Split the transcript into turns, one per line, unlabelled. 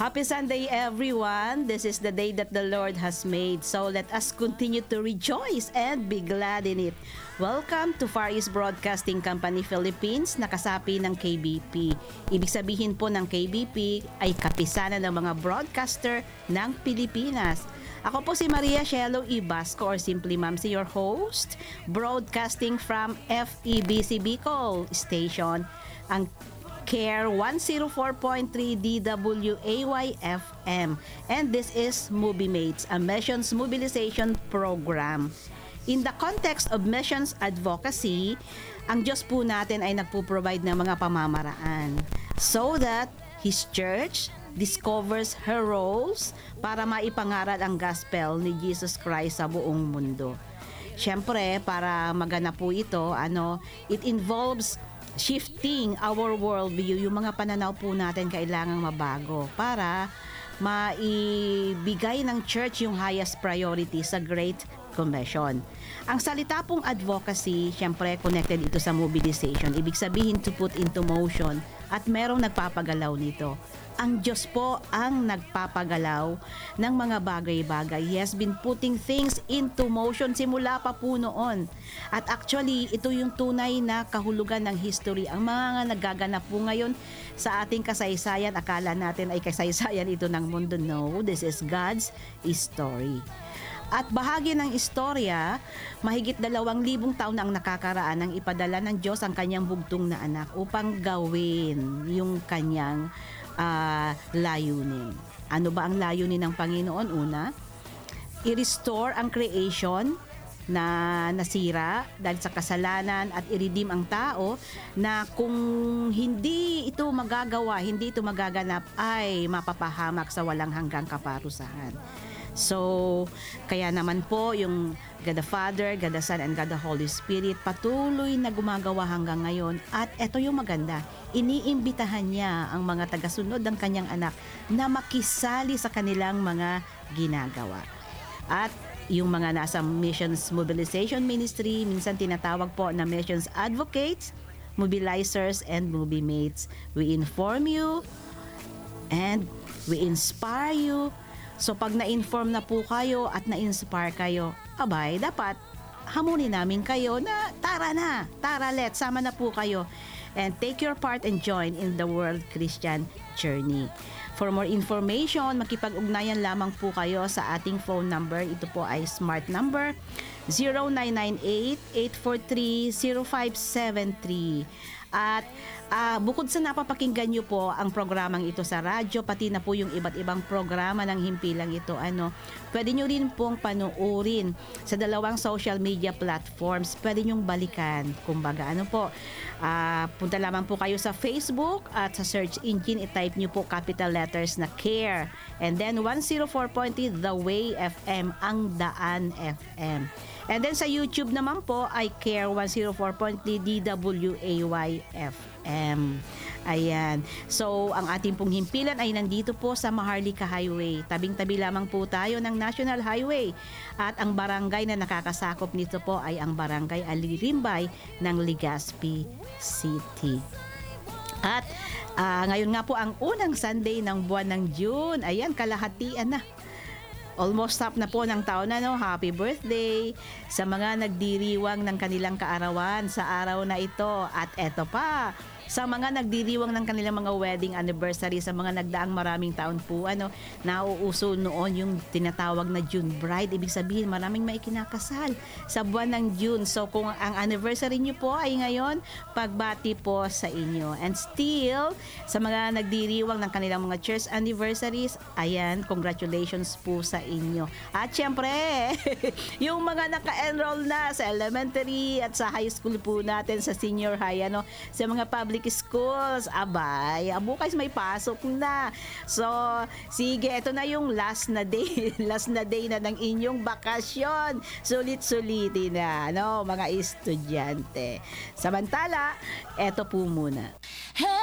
Happy Sunday, everyone. This is the day that the Lord has made. So let us continue to rejoice and be glad in it. Welcome to Far East Broadcasting Company Philippines, nakasapi ng KBP. Ibig sabihin po ng KBP ay kapisanan ng mga broadcaster ng Pilipinas. Ako po si Maria Shelo Ibasco or simply Mamsi, your host, broadcasting from FEBC Bicol Station, ang CARE 104.3 DWAY FM. And this is Movie Mates, a missions mobilization program. In the context of missions advocacy, ang Diyos po natin ay nagpo-provide ng mga pamamaraan so that His church discovers her roles para maipangaral ang gospel ni Jesus Christ sa buong mundo. Siyempre, para maganap po ito, it involves shifting our worldview. Yung mga pananaw po natin kailangang mabago para maibigay ng church yung highest priority sa Great Commission. Ang salita pong advocacy, syempre connected ito sa mobilization. Ibig sabihin to put into motion at merong nagpapagalaw nito. Ang Diyos po ang nagpapagalaw ng mga bagay-bagay. He has been putting things into motion simula pa po noon. At actually, ito yung tunay na kahulugan ng history. Ang mga nagaganap po ngayon sa ating kasaysayan, akala natin ay kasaysayan ito ng mundo. No, this is God's story. At bahagi ng istorya, mahigit 2,000 taon na ang nakakaraan nang ipadala ng Diyos ang kanyang bugtong na anak upang gawin yung kanyang layunin. Ano ba ang layunin ng Panginoon? Una, i-restore ang creation na nasira dahil sa kasalanan at i-redeem ang tao na kung hindi ito magagawa, hindi ito magaganap ay mapapahamak sa walang hanggang kaparusahan. So, kaya naman po yung God the Father, God the Son, and God the Holy Spirit patuloy na gumagawa hanggang ngayon. At eto yung maganda, iniimbitahan niya ang mga tagasunod ng kanyang anak na makisali sa kanilang mga ginagawa. At yung mga nasa Missions Mobilization Ministry, minsan tinatawag po na Missions Advocates, Mobilizers, and Movie Mates. We inform you and we inspire you. So pag na-inform na po kayo at na-inspire kayo, abay, dapat hamunin namin kayo na tara let's, sama na po kayo and take your part and join in the World Christian Journey. For more information, makipag-ugnayan lamang po kayo sa ating phone number. Ito po ay smart number 0998-843-0573. At bukod sa napapakinggan nyo po ang programang ito sa radyo, pati na po yung iba't ibang programa ng himpilang ito, pwede nyo rin pong panuorin sa 2 social media platforms. Pwede nyong balikan. Kumbaga, punta lamang po kayo sa Facebook at sa search engine, i-type nyo po capital letters na CARE. And then 104.3 The Way FM, ang Daan FM. And then sa YouTube naman po ay CARE 104.3 DWAY FM. Ayan. So, ang ating pong himpilan ay nandito po sa Maharlika Highway. Tabing-tabi lamang po tayo ng National Highway. At ang barangay na nakakasakop nito po ay ang Barangay Alirimbay ng Legazpi City. At ngayon nga po ang unang Sunday ng buwan ng June. Ayan, kalahatian na. Almost up na po ng taon na, Happy birthday sa mga nagdiriwang ng kanilang kaarawan sa araw na ito. At eto pa, sa mga nagdiriwang ng kanilang mga wedding anniversary, sa mga nagdaang maraming taon po, nauuso noon yung tinatawag na June bride. Ibig sabihin, maraming maikinakasal sa buwan ng June. So, kung ang anniversary nyo po ay ngayon, pagbati po sa inyo. And still, sa mga nagdiriwang ng kanilang mga church anniversaries, ayan, congratulations po sa inyo. At syempre, yung mga naka-enroll na sa elementary at sa high school po natin, sa senior high, sa mga public schools, abay, bukas may pasok na. So, sige, ito na yung last na day na ng inyong bakasyon. Sulit-sulitin na, mga estudyante. Samantala, eto po muna.